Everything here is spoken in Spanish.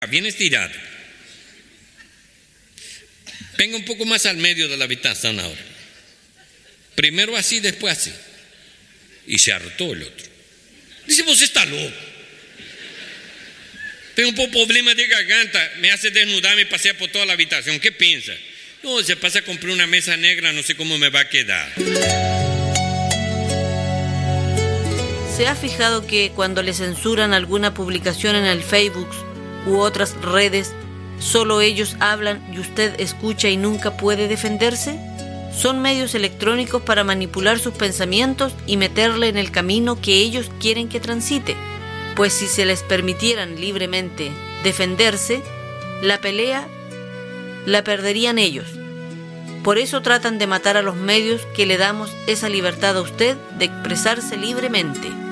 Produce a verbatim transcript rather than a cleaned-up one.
bien estirado. Venga un poco más al medio de la habitación ahora. Primero así, después así. Y se hartó el otro. Dice, vos estás loco. Tengo un poco problema de garganta, me hace desnudarme y pasear por toda la habitación. ¿Qué piensa? No, se pasa a comprar una mesa negra, no sé cómo me va a quedar. ¿Se ha fijado que cuando le censuran alguna publicación en el Facebook u otras redes, solo ellos hablan y usted escucha y nunca puede defenderse? Son medios electrónicos para manipular sus pensamientos y meterle en el camino que ellos quieren que transite. Pues si se les permitieran libremente defenderse, la pelea la perderían ellos. Por eso tratan de matar a los medios que le damos esa libertad a usted de expresarse libremente.